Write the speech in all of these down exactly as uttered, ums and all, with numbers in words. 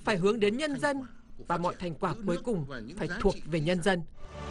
phải hướng đến nhân dân và mọi thành quả cuối cùng phải thuộc về nhân dân.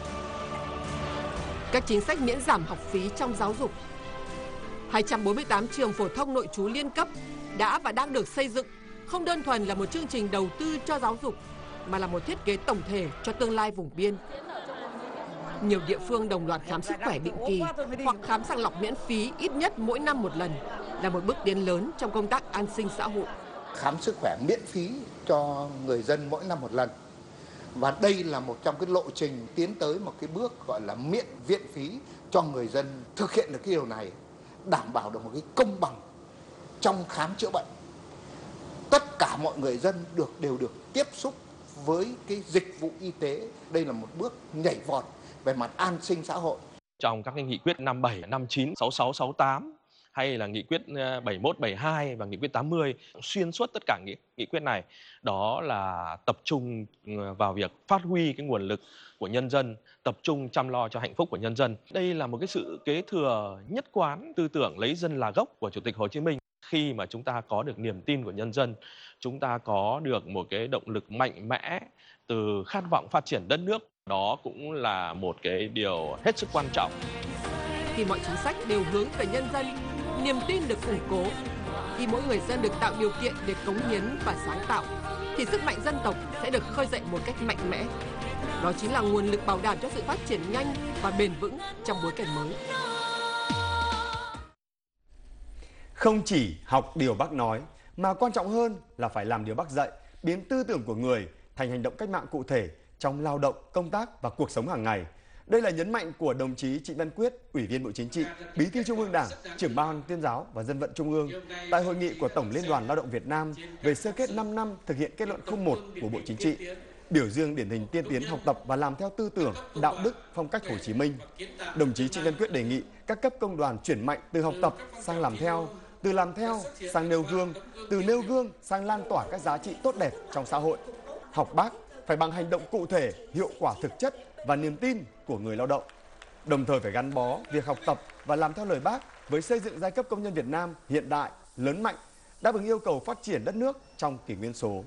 Các chính sách miễn giảm học phí trong giáo dục. hai trăm bốn mươi tám trường phổ thông nội trú liên cấp đã và đang được xây dựng không đơn thuần là một chương trình đầu tư cho giáo dục, mà là một thiết kế tổng thể cho tương lai vùng biên. Nhiều địa phương đồng loạt khám sức khỏe định kỳ hoặc khám sàng lọc miễn phí ít nhất mỗi năm một lần là một bước tiến lớn trong công tác an sinh xã hội. Khám sức khỏe miễn phí cho người dân mỗi năm một lần. Và đây là một trong cái lộ trình tiến tới một cái bước gọi là miễn viện phí cho người dân. Thực hiện được cái điều này đảm bảo được một cái công bằng trong khám chữa bệnh. Tất cả mọi người dân được đều được tiếp xúc với cái dịch vụ y tế. Đây là một bước nhảy vọt về mặt an sinh xã hội. Trong các cái nghị quyết năm bảy, năm chín, sáu sáu, sáu tám hay là nghị quyết bảy mốt, bảy hai và nghị quyết tám mươi, xuyên suốt tất cả nghị, nghị quyết này, đó là tập trung vào việc phát huy cái nguồn lực của nhân dân, tập trung chăm lo cho hạnh phúc của nhân dân. Đây là một cái sự kế thừa nhất quán tư tưởng lấy dân là gốc của Chủ tịch Hồ Chí Minh. Khi mà chúng ta có được niềm tin của nhân dân, chúng ta có được một cái động lực mạnh mẽ từ khát vọng phát triển đất nước, đó cũng là một cái điều hết sức quan trọng. Khi mọi chính sách đều hướng về nhân dân, niềm tin được củng cố, khi mỗi người dân được tạo điều kiện để cống hiến và sáng tạo, thì sức mạnh dân tộc sẽ được khơi dậy một cách mạnh mẽ. Đó chính là nguồn lực bảo đảm cho sự phát triển nhanh và bền vững trong bối cảnh mới. Không chỉ học điều Bác nói, mà quan trọng hơn là phải làm điều Bác dạy, biến tư tưởng của người thành hành động cách mạng cụ thể trong lao động, công tác và cuộc sống hàng ngày. Đây là nhấn mạnh của đồng chí Trịnh Văn Quyết, Ủy viên Bộ Chính trị, Bí thư Trung ương Đảng, Trưởng ban Tuyên giáo và Dân vận Trung ương tại hội nghị của Tổng Liên đoàn Lao động Việt Nam về sơ kết năm năm thực hiện kết luận không một của Bộ Chính trị, biểu dương điển hình tiên tiến học tập và làm theo tư tưởng, đạo đức, phong cách Hồ Chí Minh. Đồng chí Trịnh Văn Quyết đề nghị các cấp công đoàn chuyển mạnh từ học tập sang làm theo, từ làm theo sang nêu gương, từ nêu gương sang lan tỏa các giá trị tốt đẹp trong xã hội. Học Bác phải bằng hành động cụ thể, hiệu quả thực chất và niềm tin của người lao động. Đồng thời phải gắn bó việc học tập và làm theo lời Bác với xây dựng giai cấp công nhân Việt Nam hiện đại, lớn mạnh, đáp ứng yêu cầu phát triển đất nước trong kỷ nguyên số.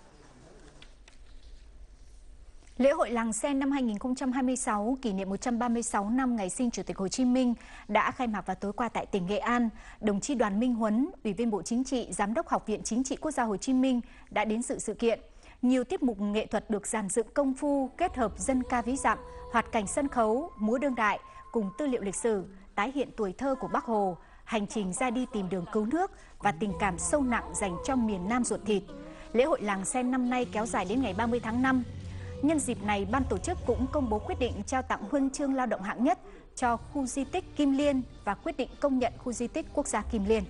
Lễ hội Làng Sen năm hai nghìn không trăm hai mươi sáu kỷ niệm một trăm ba mươi sáu năm ngày sinh Chủ tịch Hồ Chí Minh đã khai mạc vào tối qua tại tỉnh Nghệ An. Đồng chí Đoàn Minh Huấn, Ủy viên Bộ Chính trị, Giám đốc Học viện Chính trị Quốc gia Hồ Chí Minh đã đến dự sự kiện. Nhiều tiết mục nghệ thuật được dàn dựng công phu, kết hợp dân ca ví dặm, hoạt cảnh sân khấu, múa đương đại cùng tư liệu lịch sử, tái hiện tuổi thơ của Bác Hồ, hành trình ra đi tìm đường cứu nước và tình cảm sâu nặng dành cho miền Nam ruột thịt. Lễ hội Làng Sen năm nay kéo dài đến ngày ba mươi tháng năm. Nhân dịp này, ban tổ chức cũng công bố quyết định trao tặng huân chương lao động hạng nhất cho khu di tích Kim Liên và quyết định công nhận khu di tích quốc gia Kim Liên.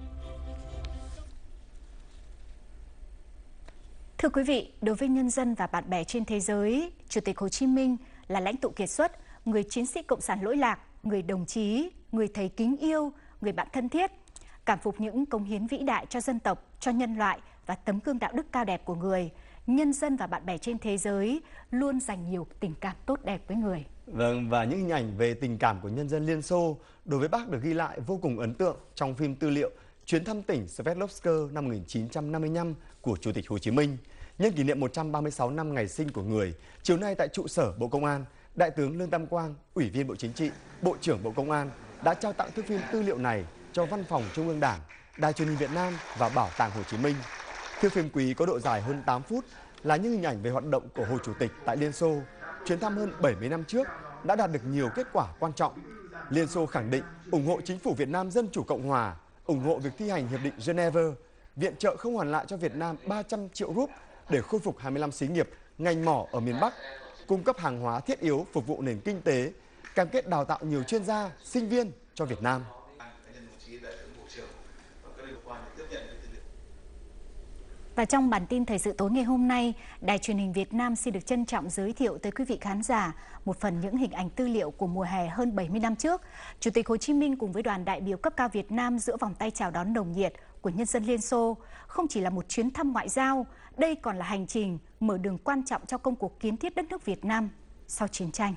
Thưa quý vị, đối với nhân dân và bạn bè trên thế giới, Chủ tịch Hồ Chí Minh là lãnh tụ kiệt xuất, người chiến sĩ cộng sản lỗi lạc, người đồng chí, người thầy kính yêu, người bạn thân thiết. Cảm phục những cống hiến vĩ đại cho dân tộc, cho nhân loại và tấm gương đạo đức cao đẹp của người, nhân dân và bạn bè trên thế giới luôn dành nhiều tình cảm tốt đẹp với người. Vâng, và những hình ảnh về tình cảm của nhân dân Liên Xô đối với Bác được ghi lại vô cùng ấn tượng trong phim tư liệu Chuyến thăm tỉnh Sverdlovsk năm một nghìn chín trăm năm mươi lăm của Chủ tịch Hồ Chí Minh. Nhân kỷ niệm một trăm ba mươi sáu năm ngày sinh của người, chiều nay tại trụ sở Bộ Công an, Đại tướng Lương Tam Quang, Ủy viên Bộ Chính trị, Bộ trưởng Bộ Công an đã trao tặng thước phim tư liệu này cho Văn phòng Trung ương Đảng, Đài Truyền hình Việt Nam và Bảo tàng Hồ Chí Minh. Thước phim quý có độ dài hơn tám phút là những hình ảnh về hoạt động của Hồ Chủ tịch tại Liên Xô. Chuyến thăm hơn bảy mươi năm trước đã đạt được nhiều kết quả quan trọng. Liên Xô khẳng định ủng hộ chính phủ Việt Nam Dân chủ Cộng hòa, ủng hộ việc thi hành Hiệp định Geneva, viện trợ không hoàn lại cho Việt Nam ba trăm triệu rúp để khôi phục hai mươi lăm xí nghiệp, ngành mỏ ở miền Bắc, cung cấp hàng hóa thiết yếu phục vụ nền kinh tế, cam kết đào tạo nhiều chuyên gia, sinh viên cho Việt Nam. Và trong bản tin thời sự tối ngày hôm nay, Đài Truyền hình Việt Nam xin được trân trọng giới thiệu tới quý vị khán giả một phần những hình ảnh tư liệu của mùa hè hơn bảy mươi năm trước. Chủ tịch Hồ Chí Minh cùng với đoàn đại biểu cấp cao Việt Nam giữa vòng tay chào đón nồng nhiệt của nhân dân Liên Xô không chỉ là một chuyến thăm ngoại giao, đây còn là hành trình mở đường quan trọng cho công cuộc kiến thiết đất nước Việt Nam sau chiến tranh.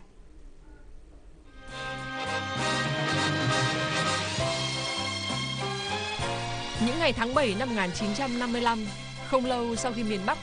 Những ngày tháng bảy năm một nghìn chín trăm năm mươi lăm, không lâu sau khi miền Bắc